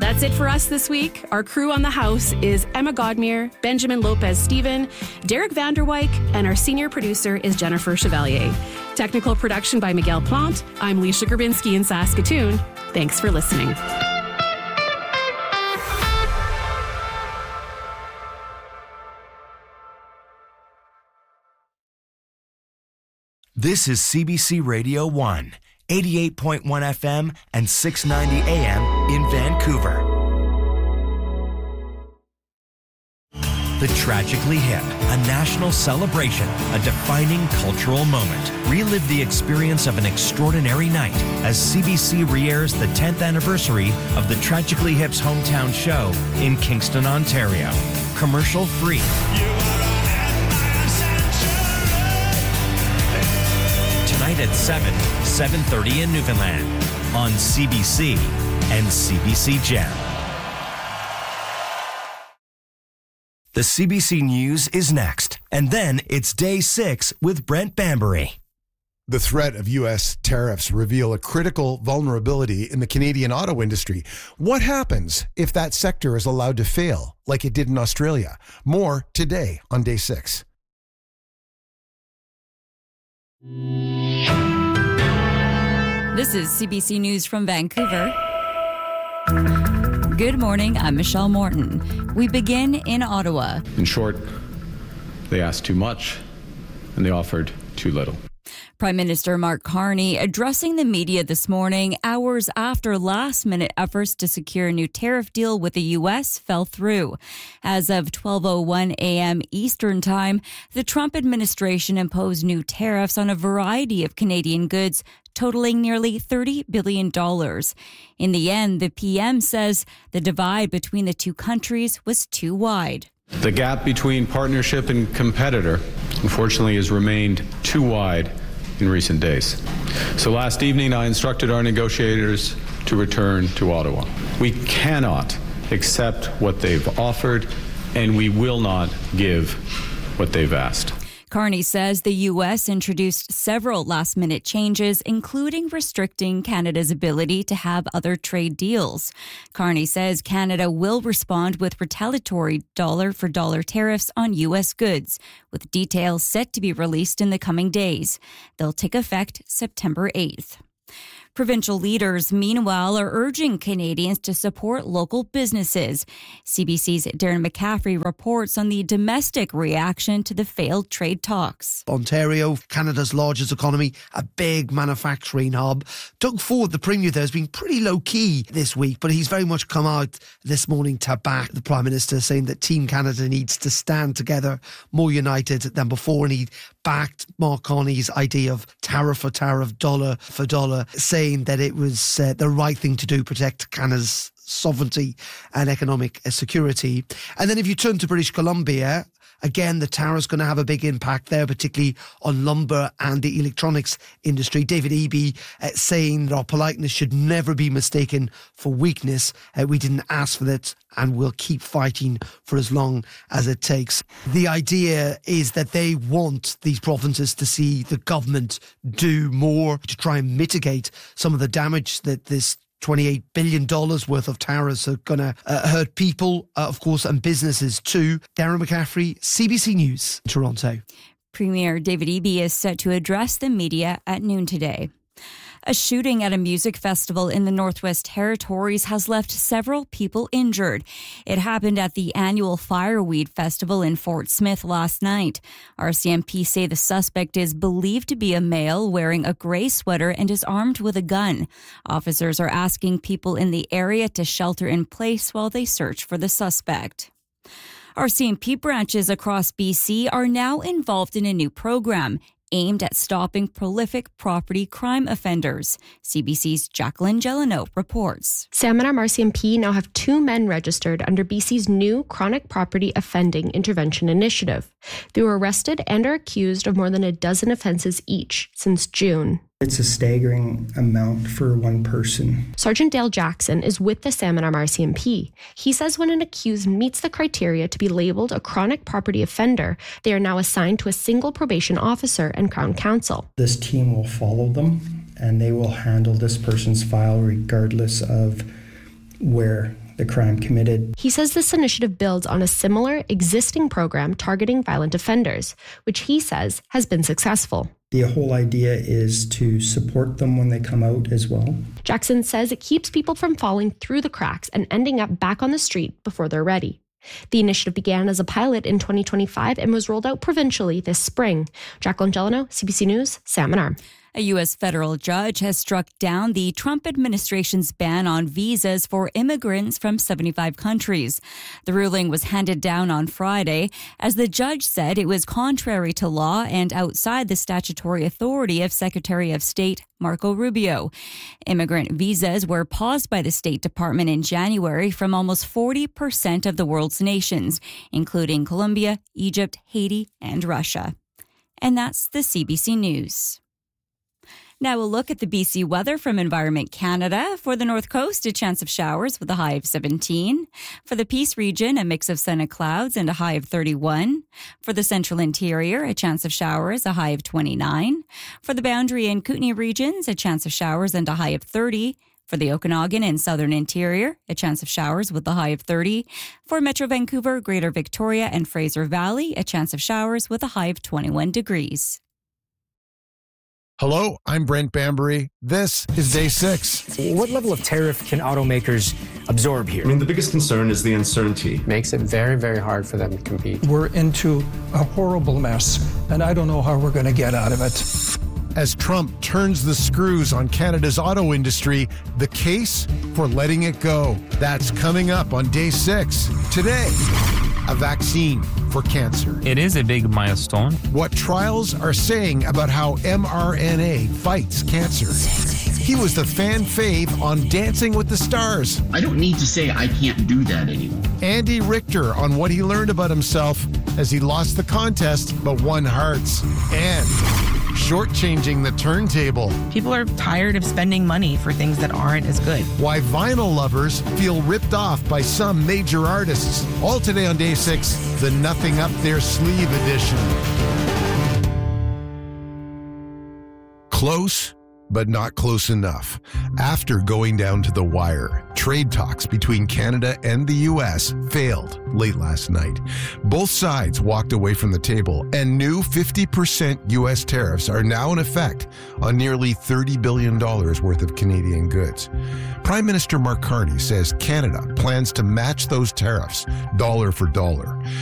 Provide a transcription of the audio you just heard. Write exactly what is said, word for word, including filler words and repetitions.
That's it for us this week. Our crew on the house is Emma Godmere, Benjamin Lopez-Steven, Derek Vanderwyk, and our senior producer is Jennifer Chevalier. Technical production by Miguel Plant. I'm Leisha Grabinski in Saskatoon. Thanks for listening. This is C B C Radio one, eighty-eight point one F M and six ninety A M in Vancouver. The Tragically Hip, a national celebration, a defining cultural moment. Relive the experience of an extraordinary night as C B C re-airs the tenth anniversary of the Tragically Hip's hometown show in Kingston, Ontario. Commercial free. Tonight at seven, seven thirty in Newfoundland on C B C and C B C Gem. The C B C News is next, and then it's Day six with Brent Bambury. The threat of U S tariffs reveal a critical vulnerability in the Canadian auto industry. What happens if that sector is allowed to fail, like it did in Australia? More today on Day six. This is C B C News from Vancouver. Good morning, I'm Michelle Morton. We begin in Ottawa. In short, they asked too much and they offered too little. Prime Minister Mark Carney addressing the media this morning, hours after last-minute efforts to secure a new tariff deal with the U S fell through. As of twelve oh one a m Eastern Time, the Trump administration imposed new tariffs on a variety of Canadian goods, totaling nearly thirty billion dollars. In the end, the P M says the divide between the two countries was too wide. The gap between partnership and competitor, unfortunately, has remained too wide in recent days. So last evening, I instructed our negotiators to return to Ottawa. We cannot accept what they've offered, and we will not give what they've asked. Carney says the U S introduced several last-minute changes, including restricting Canada's ability to have other trade deals. Carney says Canada will respond with retaliatory dollar-for-dollar tariffs on U S goods, with details set to be released in the coming days. They'll take effect September eighth. Provincial leaders, meanwhile, are urging Canadians to support local businesses. C B C's Darren McCaffrey reports on the domestic reaction to the failed trade talks. Ontario, Canada's largest economy, a big manufacturing hub. Doug Ford, the Premier there, has been pretty low-key this week, but he's very much come out this morning to back the Prime Minister, saying that Team Canada needs to stand together more united than before, and he backed Mark Carney's idea of tariff for tariff, dollar for dollar, saying that it was uh, the right thing to do, protect Canada's sovereignty and economic uh, security. And then if you turn to British Columbia, again, the tariff's going to have a big impact there, particularly on lumber and the electronics industry. David Eby uh, saying that our politeness should never be mistaken for weakness. Uh, we didn't ask for that, and we'll keep fighting for as long as it takes. The idea is that they want these provinces to see the government do more to try and mitigate some of the damage that this twenty-eight billion dollars worth of tariffs are going to uh, hurt people, uh, of course, and businesses too. Darren McCaffrey, C B C News, Toronto. Premier David Eby is set to address the media at noon today. A shooting at a music festival in the Northwest Territories has left several people injured. It happened at the annual Fireweed Festival in Fort Smith last night. R C M P say the suspect is believed to be a male wearing a gray sweater and is armed with a gun. Officers are asking people in the area to shelter in place while they search for the suspect. R C M P branches across B C are now involved in a new program aimed at stopping prolific property crime offenders. C B C's Jacqueline Gelano reports. Salmon Arm R C M P now have two men registered under B C's new Chronic Property Offending Intervention Initiative. They were arrested and are accused of more than a dozen offences each since June. It's a staggering amount for one person. Sergeant Dale Jackson is with the Salmon Arm R C M P. He says when an accused meets the criteria to be labelled a chronic property offender, they are now assigned to a single probation officer and Crown Counsel. This team will follow them and they will handle this person's file regardless of where the crime committed. He says this initiative builds on a similar existing program targeting violent offenders, which he says has been successful. The whole idea is to support them when they come out as well. Jackson says it keeps people from falling through the cracks and ending up back on the street before they're ready. The initiative began as a pilot in twenty twenty-five and was rolled out provincially this spring. Jacqueline Gelano, C B C News, Salmon Arm. A U S federal judge has struck down the Trump administration's ban on visas for immigrants from seventy-five countries. The ruling was handed down on Friday as the judge said it was contrary to law and outside the statutory authority of Secretary of State Marco Rubio. Immigrant visas were paused by the State Department in January from almost forty percent of the world's nations, including Colombia, Egypt, Haiti, and Russia. And that's the C B C News. Now we'll look at the B C weather from Environment Canada. For the North Coast, a chance of showers with a high of seventeen. For the Peace region, a mix of sun and clouds and a high of thirty-one. For the Central Interior, a chance of showers, a high of twenty-nine. For the Boundary and Kootenay regions, a chance of showers and a high of thirty. For the Okanagan and Southern Interior, a chance of showers with a high of thirty. For Metro Vancouver, Greater Victoria and Fraser Valley, a chance of showers with a high of twenty-one degrees. Hello, I'm Brent Bambury. This is Day six. What level of tariff can automakers absorb here? I mean, the biggest concern is the uncertainty. Makes it very, very hard for them to compete. We're into a horrible mess, and I don't know how we're going to get out of it. As Trump turns the screws on Canada's auto industry, the case for letting it go. That's coming up on Day six. Today, a vaccine for cancer. It is a big milestone. What trials are saying about how M R N A fights cancer. He was the fan fave on Dancing with the Stars. I don't need to say I can't do that anymore. Andy Richter on what he learned about himself as he lost the contest but won hearts. And shortchanging the turntable. People are tired of spending money for things that aren't as good. Why vinyl lovers feel ripped off by some major artists. All today on Day six, the Nothing Up Their Sleeve edition. Close, but not close enough. After going down to the wire, trade talks between Canada and the U S failed late last night. Both sides walked away from the table, and new fifty percent U S tariffs are now in effect on nearly thirty billion dollars worth of Canadian goods. Prime Minister Mark Carney says Canada plans to match those tariffs dollar for dollar.